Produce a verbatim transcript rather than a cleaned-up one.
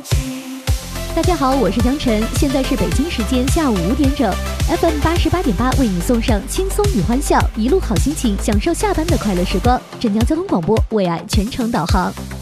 大家好，我是江晨，现在是北京时间下午五点整 ，F M 八十八点八为你送上轻松与欢笑，一路好心情，享受下班的快乐时光。镇江交通广播为爱全程导航。